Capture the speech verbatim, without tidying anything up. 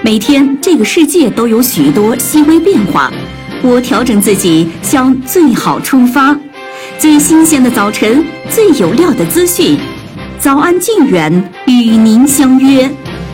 每天这个世界都有许多细微变化，我调整自己向最好出发。最新鲜的早晨，最有料的资讯，早安静远与您相约。